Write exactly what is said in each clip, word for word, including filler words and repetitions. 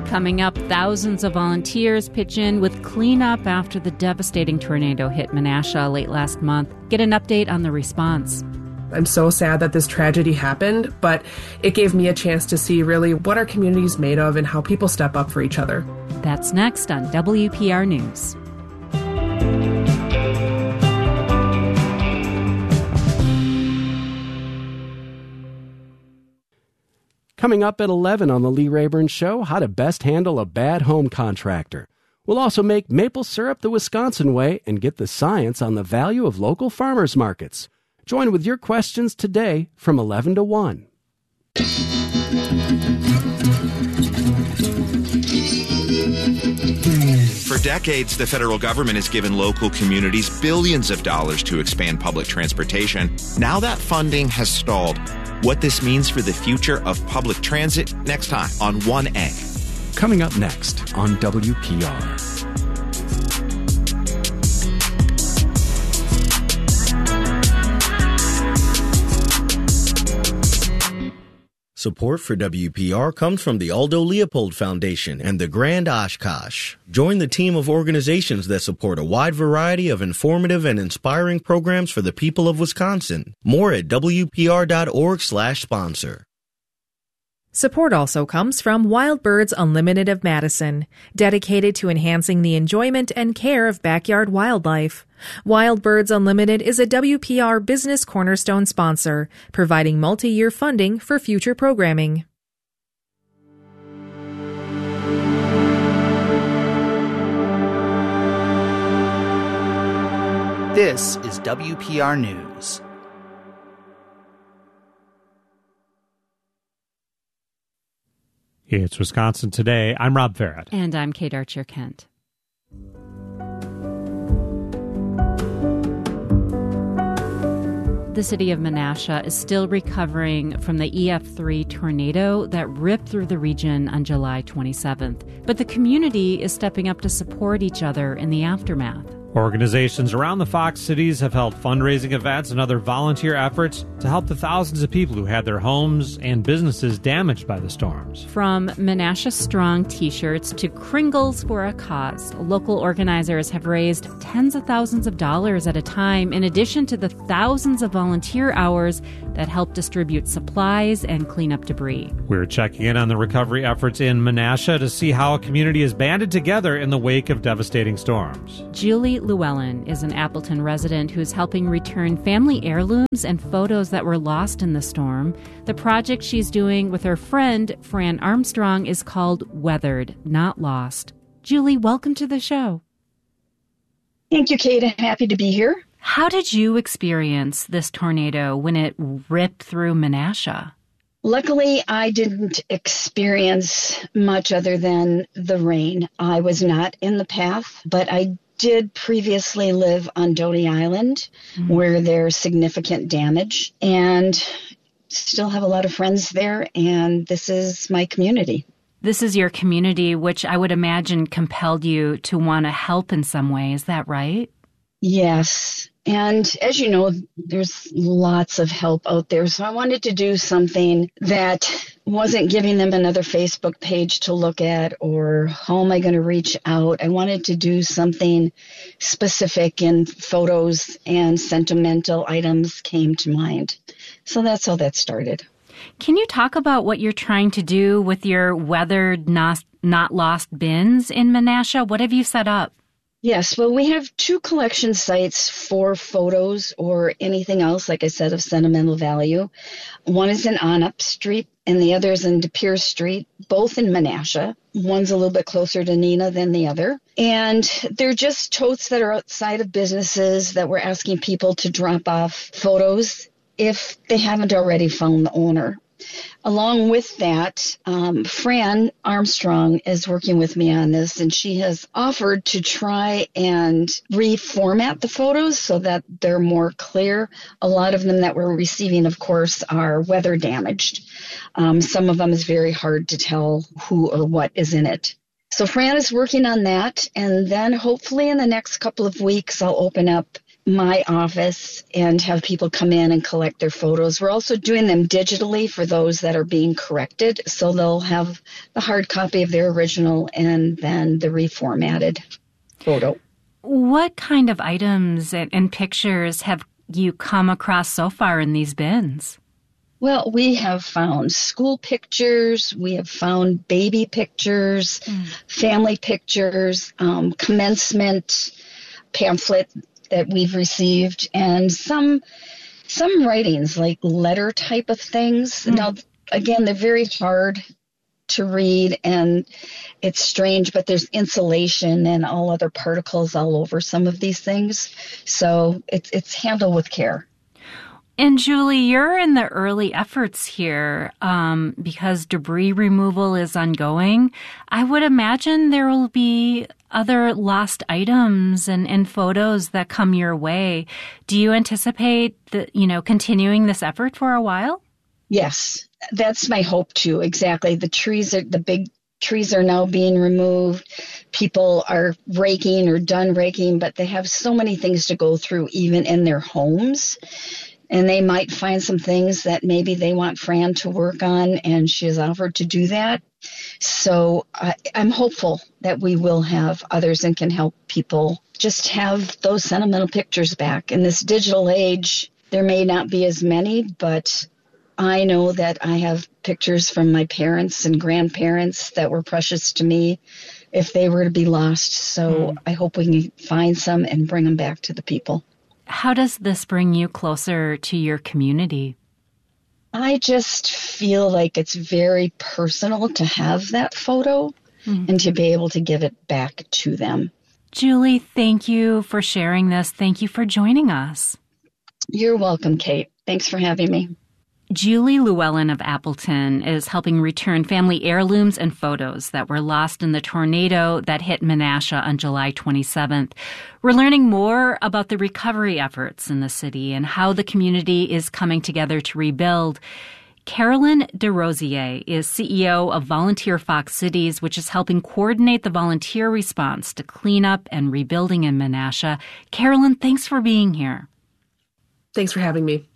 Coming up, thousands of volunteers pitch in with cleanup after the devastating tornado hit Menasha late last month. Get an update on the response. I'm so sad that this tragedy happened, but it gave me a chance to see really what our community is made of and how people step up for each other. That's next on W P R News. Coming up at eleven on the Lee Rayburn Show, how to best handle a bad home contractor. We'll also make maple syrup the Wisconsin way and get the science on the value of local farmers markets. Join with your questions today from eleven to one. For decades, the federal government has given local communities billions of dollars to expand public transportation. Now that funding has stalled. What this means for the future of public transit next time on one A. Coming up next on W P R. Support for W P R comes from the Aldo Leopold Foundation and the Grand Oshkosh. Join the team of organizations that support a wide variety of informative and inspiring programs for the people of Wisconsin. More at W P R dot org slash sponsor. Support also comes from Wild Birds Unlimited of Madison, dedicated to enhancing the enjoyment and care of backyard wildlife. Wild Birds Unlimited is a W P R Business Cornerstone sponsor, providing multi-year funding for future programming. This is W P R News. It's Wisconsin Today. I'm Rob Farrett. And I'm Kate Archer-Kent. The city of Menasha is still recovering from the E F three tornado that ripped through the region on July twenty-seventh. But the community is stepping up to support each other in the aftermath. Organizations around the Fox cities have held fundraising events and other volunteer efforts to help the thousands of people who had their homes and businesses damaged by the storms. From Menasha Strong t-shirts to Kringles for a Cause, local organizers have raised tens of thousands of dollars at a time, in addition to the thousands of volunteer hours that help distribute supplies and clean up debris. We're checking in on the recovery efforts in Menasha to see how a community has banded together in the wake of devastating storms. Julie Llewellyn is an Appleton resident who's helping return family heirlooms and photos that were lost in the storm. The project she's doing with her friend, Fran Armstrong, is called Weathered, Not Lost. Julie, welcome to the show. Thank you, Kate. I'm happy to be here. How did you experience this tornado when it ripped through Menasha? Luckily, I didn't experience much other than the rain. I was not in the path, but I did previously live on Doney Island, mm-hmm. where there's significant damage, and still have a lot of friends there, and this is my community. This is your community, which I would imagine compelled you to want to help in some way. Is that right? Yes. And as you know, there's lots of help out there. So I wanted to do something that wasn't giving them another Facebook page to look at or how am I going to reach out. I wanted to do something specific, and photos and sentimental items came to mind. So that's how that started. Can you talk about what you're trying to do with your weathered, not, not lost bins in Menasha? What have you set up? Yes, well, we have two collection sites for photos or anything else, like I said, of sentimental value. One is in Onup Street and the other is in De Pere Street, both in Menasha. One's a little bit closer to Neenah than the other. And they're just totes that are outside of businesses that we're asking people to drop off photos if they haven't already found the owner. Along with that, um, Fran Armstrong is working with me on this, and she has offered to try and reformat the photos so that they're more clear. A lot of them that we're receiving, of course, are weather damaged. Um, some of them is very hard to tell who or what is in it. So Fran is working on that, and then hopefully in the next couple of weeks, I'll open up my office and have people come in and collect their photos. We're also doing them digitally for those that are being corrected, so they'll have the hard copy of their original and then the reformatted photo. What kind of items and, and pictures have you come across so far in these bins? Well, we have found school pictures, we have found baby pictures, mm. family pictures, um, commencement pamphlet that we've received, and some some writings, like letter type of things. Mm. Now, again, they're very hard to read, and it's strange, but there's insulation and all other particles all over some of these things. So it's it's handled with care. And Julie, you're in the early efforts here um, because debris removal is ongoing. I would imagine there will be other lost items and, and photos that come your way. Do you anticipate the, you know, continuing this effort for a while? Yes, that's my hope too. Exactly. The trees are the big trees are now being removed. People are raking or done raking, but they have so many things to go through, even in their homes. And they might find some things that maybe they want Fran to work on, and she has offered to do that. So I, I'm hopeful that we will have others and can help people just have those sentimental pictures back. In this digital age, there may not be as many, but I know that I have pictures from my parents and grandparents that were precious to me if they were to be lost. So mm. I hope we can find some and bring them back to the people. How does this bring you closer to your community? I just feel like it's very personal to have that photo mm. and to be able to give it back to them. Julie, thank you for sharing this. Thank you for joining us. You're welcome, Kate. Thanks for having me. Julie Llewellyn of Appleton is helping return family heirlooms and photos that were lost in the tornado that hit Menasha on July twenty-seventh. We're learning more about the recovery efforts in the city and how the community is coming together to rebuild. Carolyn DeRosier is C E O of Volunteer Fox Cities, which is helping coordinate the volunteer response to cleanup and rebuilding in Menasha. Carolyn, thanks for being here. Thanks for having me.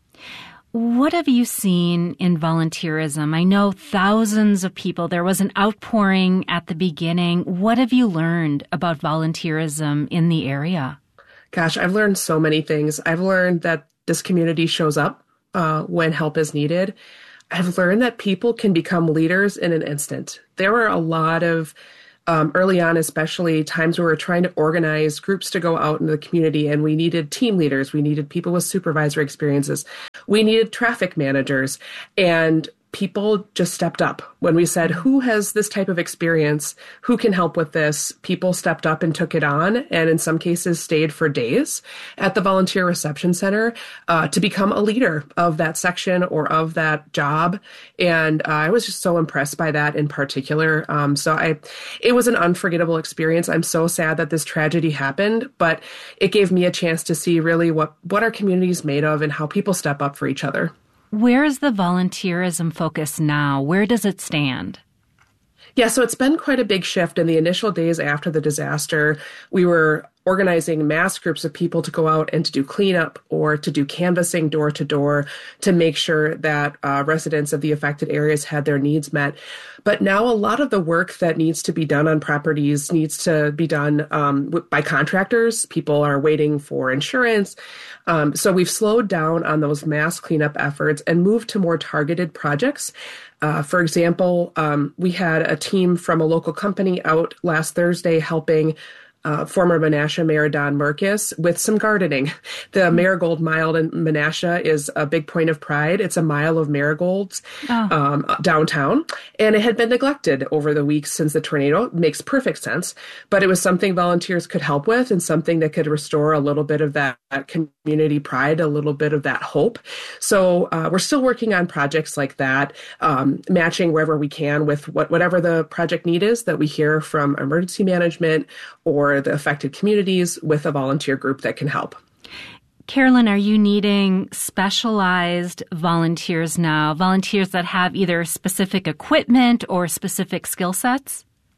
What have you seen in volunteerism? I know thousands of people. There was an outpouring at the beginning. What have you learned about volunteerism in the area? Gosh, I've learned so many things. I've learned that this community shows up uh, when help is needed. I've learned that people can become leaders in an instant. There were a lot of Um, early on, especially times where we were trying to organize groups to go out into the community, and we needed team leaders. We needed people with supervisory experiences. We needed traffic managers, and people just stepped up. When we said, who has this type of experience? Who can help with this? People stepped up and took it on, and in some cases stayed for days at the Volunteer Reception Center uh, to become a leader of that section or of that job. And uh, I was just so impressed by that in particular. Um, so I, it was an unforgettable experience. I'm so sad that this tragedy happened, but it gave me a chance to see really what, what our community is made of and how people step up for each other. Where is the volunteerism focus now? Where does it stand? Yeah, so it's been quite a big shift. In the initial days after the disaster, we were organizing mass groups of people to go out and to do cleanup or to do canvassing door to door to make sure that uh, residents of the affected areas had their needs met. But now a lot of the work that needs to be done on properties needs to be done um, by contractors. People are waiting for insurance. Um, so we've slowed down on those mass cleanup efforts and moved to more targeted projects. Uh, for example, um, we had a team from a local company out last Thursday helping Uh, former Menasha Mayor Don Merkis with some gardening. The Marigold Mile in Menasha is a big point of pride. It's a mile of marigolds oh. um, downtown, and it had been neglected over the weeks since the tornado. It makes perfect sense, but it was something volunteers could help with and something that could restore a little bit of that community pride, a little bit of that hope. So uh, we're still working on projects like that, um, matching wherever we can with what, whatever the project need is that we hear from emergency management or the affected communities with a volunteer group that can help. Carolyn, are you needing specialized volunteers now, volunteers that have either specific equipment or specific skill sets?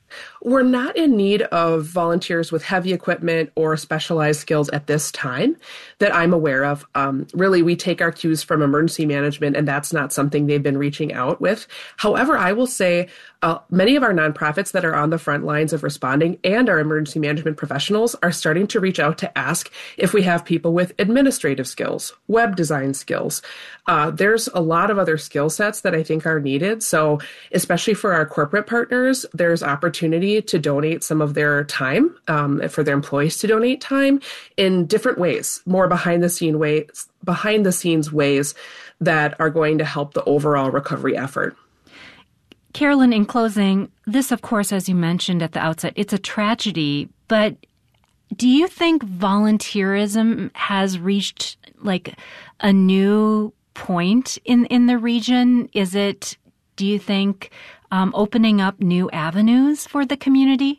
We're not in need of volunteers with heavy equipment or specialized skills at this time that I'm aware of. Um, really, we take our cues from emergency management, and that's not something they've been reaching out with. However, I will say uh, many of our nonprofits that are on the front lines of responding and our emergency management professionals are starting to reach out to ask if we have people with administrative skills, web design skills. Uh, there's a lot of other skill sets that I think are needed. So especially for our corporate partners, there's opportunity to donate some of their time, um, for their employees to donate time in different ways, more behind the scene ways, behind the scenes ways that are going to help the overall recovery effort. Carolyn, in closing, this, of course, as you mentioned at the outset, it's a tragedy, but do you think volunteerism has reached like a new point in, in the region? Is it, do you think, um, opening up new avenues for the community?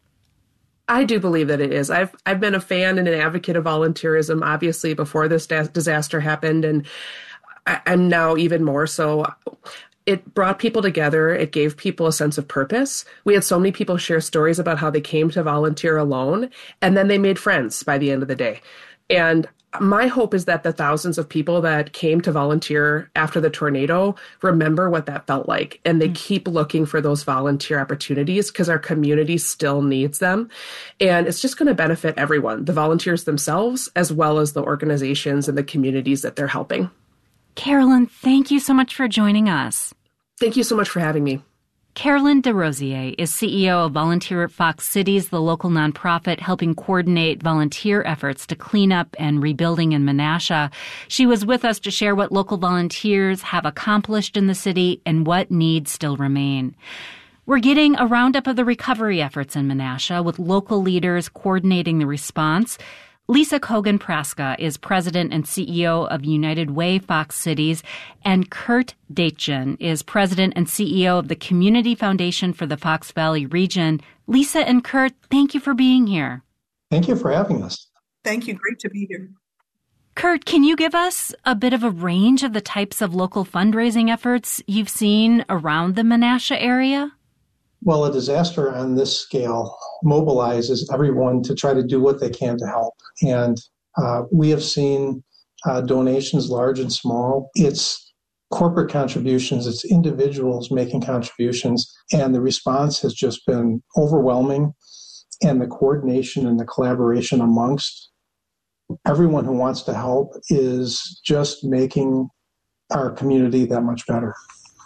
I do believe that it is. I've I've been a fan and an advocate of volunteerism, obviously, before this da- disaster happened, and I, I'm now even more so. It brought people together. It gave people a sense of purpose. We had so many people share stories about how they came to volunteer alone, and then they made friends by the end of the day. And my hope is that the thousands of people that came to volunteer after the tornado remember what that felt like, and they mm-hmm. keep looking for those volunteer opportunities because our community still needs them. And it's just going to benefit everyone, the volunteers themselves, as well as the organizations and the communities that they're helping. Carolyn, thank you so much for joining us. Thank you so much for having me. Carolyn DeRosier is C E O of Volunteer at Fox Cities, the local nonprofit helping coordinate volunteer efforts to clean up and rebuilding in Menasha. She was with us to share what local volunteers have accomplished in the city and what needs still remain. We're getting a roundup of the recovery efforts in Menasha with local leaders coordinating the response. Lisa Kogan-Praska is president and C E O of United Way Fox Cities, and Kurt Daitjen is president and C E O of the Community Foundation for the Fox Valley region. Lisa and Kurt, thank you for being here. Thank you for having us. Thank you. Great to be here. Kurt, can you give us a bit of a range of the types of local fundraising efforts you've seen around the Menasha area? Well, a disaster on this scale mobilizes everyone to try to do what they can to help. And uh, we have seen uh, donations large and small. It's corporate contributions, it's individuals making contributions, and the response has just been overwhelming. And the coordination and the collaboration amongst everyone who wants to help is just making our community that much better.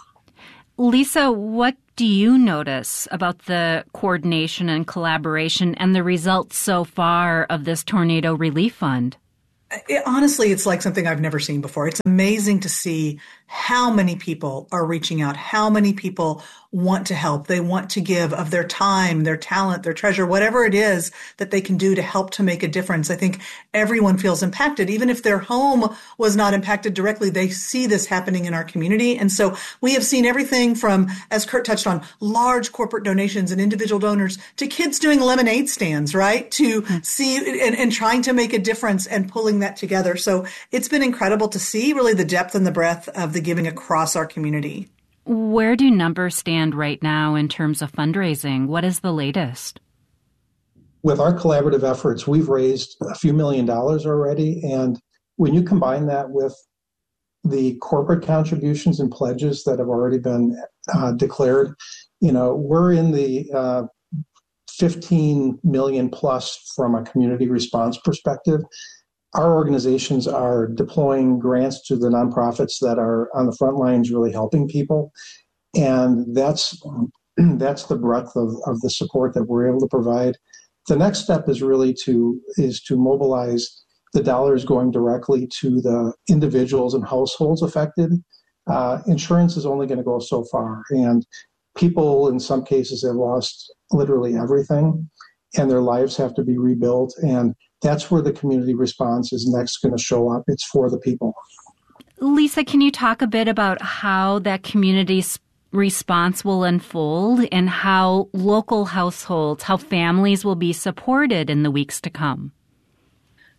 Lisa, what do you notice about the coordination and collaboration and the results so far of this Tornado Relief Fund? It, honestly, it's like something I've never seen before. It's amazing to see how many people are reaching out, how many people want to help. They want to give of their time, their talent, their treasure, whatever it is that they can do to help to make a difference. I think everyone feels impacted. Even if their home was not impacted directly, they see this happening in our community. And so we have seen everything from, as Kurt touched on, large corporate donations and individual donors to kids doing lemonade stands, right? To mm-hmm. see and, and trying to make a difference and pulling that together. So it's been incredible to see really the depth and the breadth of the giving across our community. Where do numbers stand right now in terms of fundraising? What is the latest? With our collaborative efforts, we've raised a few million dollars already. And when you combine that with the corporate contributions and pledges that have already been uh, declared, you know, we're in the uh, fifteen million plus from a community response perspective. Our organizations are deploying grants to the nonprofits that are on the front lines really helping people. And that's that's the breadth of, of the support that we're able to provide. The next step is really to is to mobilize the dollars going directly to the individuals and households affected. Uh, insurance is only going to go so far. And people in some cases have lost literally everything, and their lives have to be rebuilt. And that's where the community response is next going to show up. It's for the people. Lisa, can you talk a bit about how that community response will unfold and how local households, how families will be supported in the weeks to come?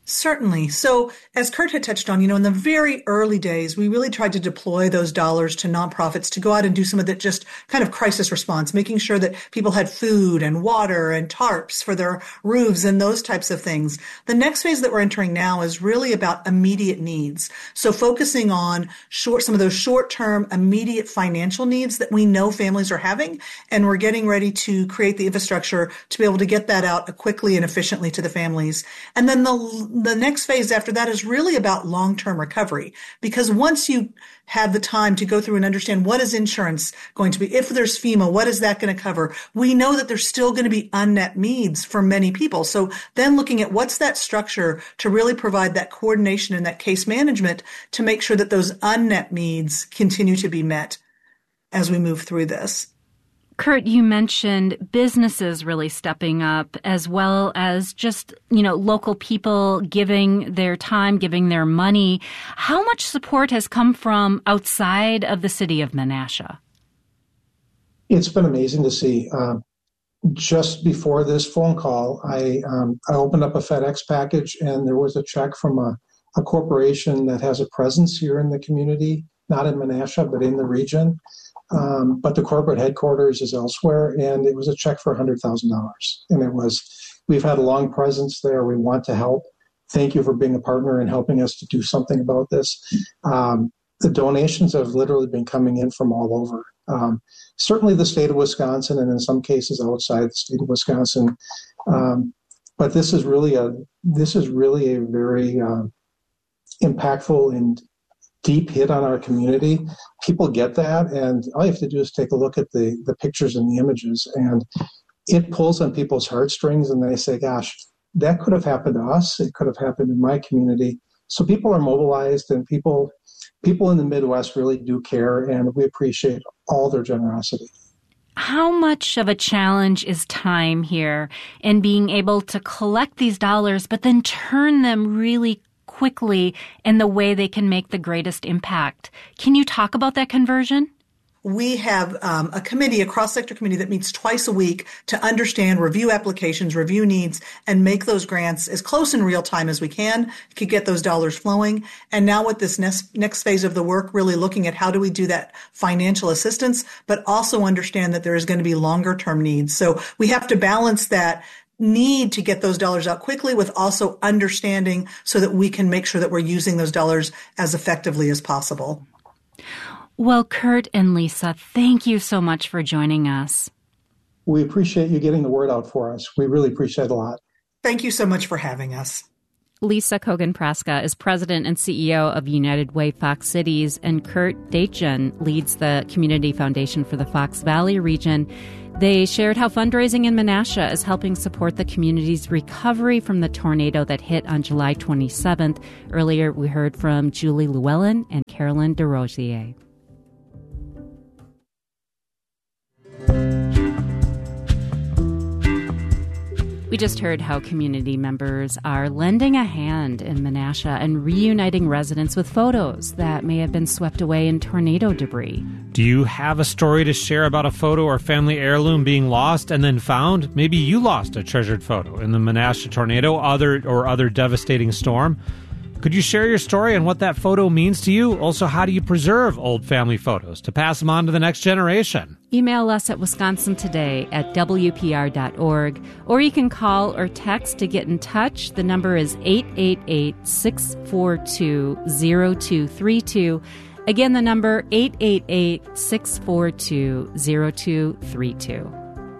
Certainly. So as Kurt had touched on, you know, in the very early days, we really tried to deploy those dollars to nonprofits to go out and do some of that just kind of crisis response, making sure that people had food and water and tarps for their roofs and those types of things. The next phase that we're entering now is really about immediate needs. So focusing on short, some of those short-term immediate financial needs that we know families are having. And we're getting ready to create the infrastructure to be able to get that out quickly and efficiently to the families. And then the The next phase after that is really about long-term recovery, because once you have the time to go through and understand what is insurance going to be, if there's FEMA, what is that going to cover? We know that there's still going to be unmet needs for many people. So then looking at what's that structure to really provide that coordination and that case management to make sure that those unmet needs continue to be met as we move through this. Kurt, you mentioned businesses really stepping up, as well as just, you know, local people giving their time, giving their money. How much support has come from outside of the city of Menasha? It's been amazing to see. Um, just before this phone call, I um, I opened up a FedEx package, and there was a check from a, a corporation that has a presence here in the community, not in Menasha, but in the region. Um, but the corporate headquarters is elsewhere, and it was a check for one hundred thousand dollars. And it was, we've had a long presence there. We want to help. Thank you for being a partner and helping us to do something about this. Um, the donations have literally been coming in from all over. Um, certainly the state of Wisconsin, and in some cases outside the state of Wisconsin. Um, but this is really a, this is really a very uh, impactful and deep hit on our community. People get that, and all you have to do is take a look at the the pictures and the images, and it pulls on people's heartstrings, and they say, gosh, that could have happened to us. It could have happened in my community. So people are mobilized, and people people in the Midwest really do care, and we appreciate all their generosity. How much of a challenge is time here in being able to collect these dollars, but then turn them really quickly in the way they can make the greatest impact? Can you talk about that conversion? We have um, a committee, a cross-sector committee that meets twice a week to understand, review applications, review needs, and make those grants as close in real time as we can to get those dollars flowing. And now with this next, next phase of the work, really looking at how do we do that financial assistance, but also understand that there is going to be longer-term needs. So we have to balance that need to get those dollars out quickly with also understanding so that we can make sure that we're using those dollars as effectively as possible. Well, Kurt and Lisa, thank you so much for joining us. We appreciate you getting the word out for us. We really appreciate it a lot. Thank you so much for having us. Lisa Kogan-Praska is president and C E O of United Way Fox Cities, and Kurt Daitjen leads the Community Foundation for the Fox Valley region. They shared how fundraising in Menasha is helping support the community's recovery from the tornado that hit on July twenty-seventh. Earlier, we heard from Julie Llewellyn and Carolyn DeRosier. We just heard how community members are lending a hand in Menasha and reuniting residents with photos that may have been swept away in tornado debris. Do you have a story to share about a photo or family heirloom being lost and then found? Maybe you lost a treasured photo in the Menasha tornado other or other devastating storm. Could you share your story and what that photo means to you? Also, how do you preserve old family photos to pass them on to the next generation? Email us at wisconsin today at w p r dot org, or you can call or text to get in touch. The number is eight eight eight, six four two, zero two three two. Again, the number eight eight eight, six four two, zero two three two.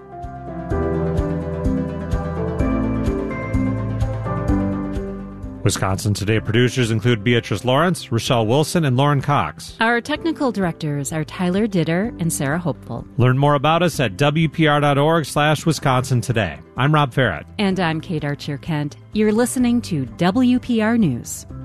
Wisconsin Today producers include Beatrice Lawrence, Rochelle Wilson, and Lauren Cox. Our technical directors are Tyler Ditter and Sarah Hopeful. Learn more about us at w p r dot org slash Wisconsin Today. I'm Rob Farrett. And I'm Kate Archer-Kent. You're listening to W P R News.